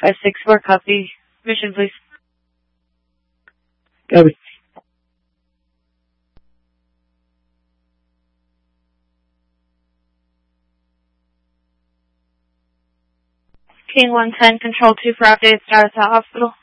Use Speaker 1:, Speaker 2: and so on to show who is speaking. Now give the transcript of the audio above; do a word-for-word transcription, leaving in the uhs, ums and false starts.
Speaker 1: five six four, copy. Mission, please.
Speaker 2: Copy.
Speaker 1: King one ten, control two for updated status at hospital.